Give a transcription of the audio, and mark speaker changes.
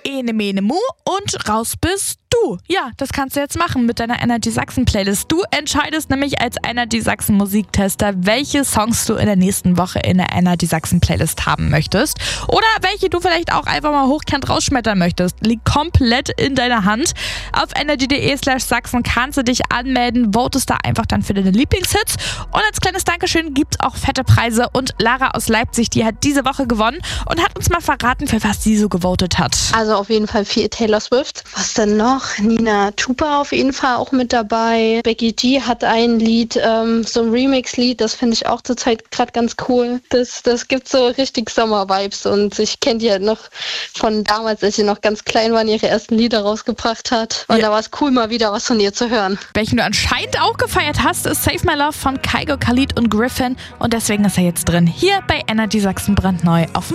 Speaker 1: Ene Mene Mu und raus bist du. Ja, das kannst du jetzt machen mit deiner Energy Sachsen Playlist. Du entscheidest nämlich als Energy Sachsen Musiktester, welche Songs du in der nächsten Woche in der Energy Sachsen Playlist haben möchtest. Oder welche du vielleicht auch einfach mal hochkant rausschmettern möchtest. Liegt komplett in deiner Hand. Auf energy.de/Sachsen kannst du dich anmelden, votest da einfach dann für deine Lieblingshits. Und als kleines Dankeschön gibt's auch fette Preise. Und Lara aus Leipzig, die hat diese Woche gewonnen und hat uns mal verraten, für was sie so gewotet hat.
Speaker 2: Also auf jeden Fall viel Taylor Swift. Was denn noch? Nina Chuba auf jeden Fall auch mit dabei. Becky G hat ein Lied, so ein Remix-Lied, das finde ich auch zurzeit gerade ganz cool. Das gibt so richtig Sommer-Vibes und ich kenne die halt noch von damals, als sie noch ganz klein waren, ihre ersten Lieder rausgebracht hat. Und da war es cool, mal wieder was von ihr zu hören.
Speaker 1: Welchen du anscheinend auch gefeiert hast, ist Save My Love von Kygo, Khalid und Griffin und deswegen ist er jetzt drin. Hier bei Energy Sachsen brandneu auf